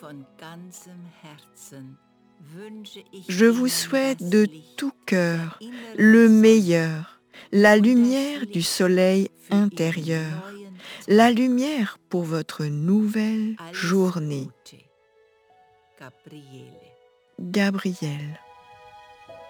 Je vous souhaite de tout cœur le meilleur, la lumière du soleil intérieur, la lumière pour votre nouvelle journée. Gabrielle.